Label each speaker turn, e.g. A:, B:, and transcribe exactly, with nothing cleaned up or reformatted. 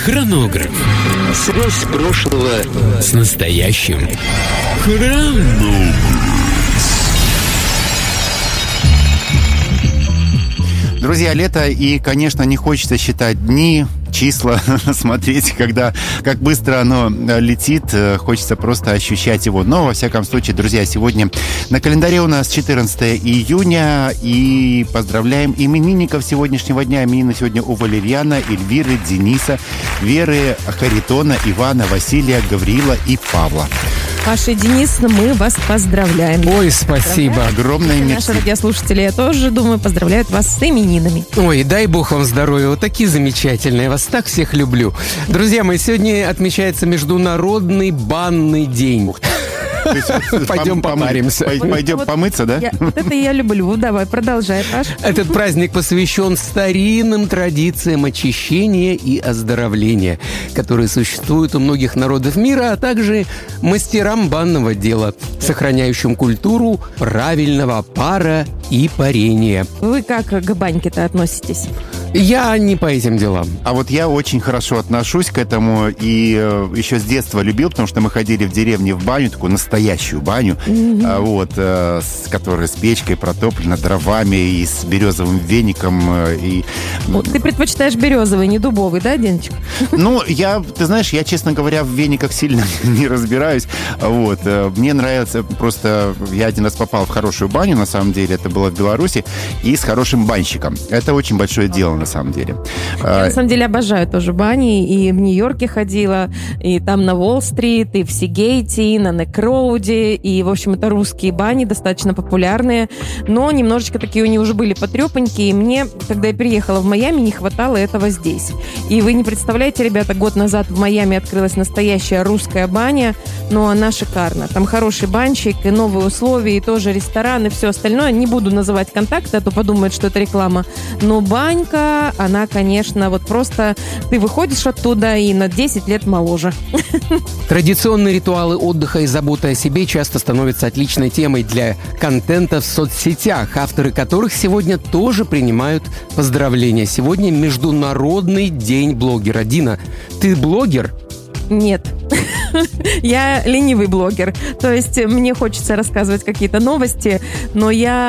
A: Хронограф. Связь прошлого с настоящим. Хронограф.
B: Друзья, лето, и, конечно, не хочется считать дни, числа, смотреть, когда, как быстро оно летит. Хочется просто ощущать его. Но, во всяком случае, друзья, сегодня на календаре у нас четырнадцатое июня. И поздравляем именинников сегодняшнего дня. Именины сегодня у Валерьяна, Эльвиры, Дениса, Веры, Харитона, Ивана, Василия, Гавриила и Павла.
C: Паша и Денис, мы вас поздравляем.
D: Ой, спасибо.
B: Огромное мерси.
C: Наши радиослушатели, я тоже, думаю, поздравляют вас с именинами.
D: Ой, дай бог вам здоровья. Вот такие замечательные. Я вас так всех люблю. Друзья мои, сегодня отмечается Международный банный день. Пойдем попаримся.
B: Пойдем помыться, да?
C: Вот это я люблю. Давай, продолжай, Паш.
D: Этот праздник посвящен старинным традициям очищения и оздоровления, которые существуют у многих народов мира, а также мастерам банного дела, сохраняющим культуру правильного пара и парения.
C: Вы как к баньке-то относитесь?
D: Я не по этим делам.
B: А вот я очень хорошо отношусь к этому и э, еще с детства любил, потому что мы ходили в деревне в баню, такую настоящую баню, mm-hmm. а, вот, э, с которой с печкой протоплена, дровами и с березовым веником. Э, и...
C: Ты предпочитаешь березовый, не дубовый, да, Денечка?
B: Ну, я, ты знаешь, я, честно говоря, в вениках сильно не разбираюсь. Вот. Мне нравится просто... Я один раз попал в хорошую баню, на самом деле, это было в Беларуси, и с хорошим банщиком. Это очень большое дело, на самом деле.
C: Я, на самом деле, обожаю тоже бани. И в Нью-Йорке ходила, и там на Уолл-стрит, и в Сигейте, и на Некроуде. И, в общем, это русские бани, достаточно популярные. Но немножечко такие они уже были потрепанькие. И мне, когда я переехала в Майами, не хватало этого здесь. И вы не представляете, ребята, год назад в Майами открылась настоящая русская баня. Но она шикарна. Там хороший банщик, и новые условия, и тоже ресторан, и все остальное. Не буду называть контакты, а то подумают, что это реклама. Но банька, она, конечно, вот просто ты выходишь оттуда и на десять лет моложе.
D: Традиционные ритуалы отдыха и заботы о себе часто становятся отличной темой для контента в соцсетях, авторы которых сегодня тоже принимают поздравления. Сегодня Международный день блогера. Дина, ты блогер?
C: Нет. Я ленивый блогер. То есть мне хочется рассказывать какие-то новости, но я